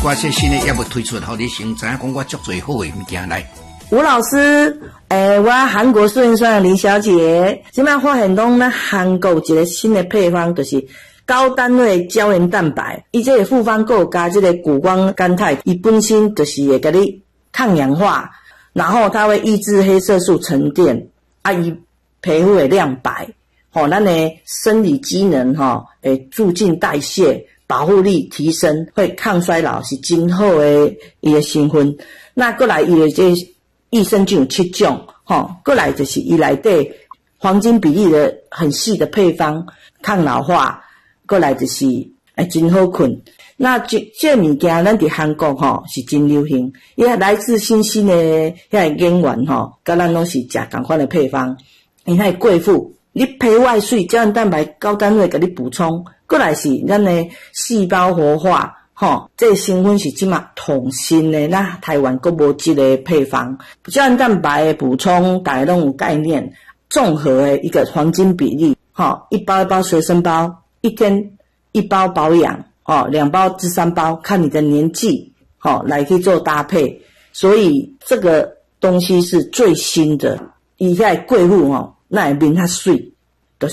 寡些新的业务推出，互你先知影讲我足侪好的物件来。 吴老师，我韩国素颜霜的林小姐，现在发现讲咱韩国有一个新的配方，就是高单位胶原蛋白，伊这个复方还有加这个谷胱甘肽，伊本身就是会给你抗氧化，然后它会抑制黑色素沉淀，伊皮肤会亮白，咱的生理机能会促进代谢，保护力提升，会抗衰老，是真好的伊的成分。那过来伊的这益生菌有7种，过来就是伊内底黄金比例的很细的配方，抗老化，过来就是真好困。那这物件咱伫韩国是真流行，伊来自新兴的遐个演员甲咱拢是食同款的配方，因遐贵妇。你皮外水胶原蛋白高单位给你补充，过来是咱的细胞活化，这成分是即马统新的，咱台湾还无这个配方。胶原蛋白的补充，大家都有概念，综合的一个黄金比例，一包一包随身包，一天一包保养，2包至3包，看你的年纪，来去做搭配。所以这个东西是最新的，以下贵妇那会面较水，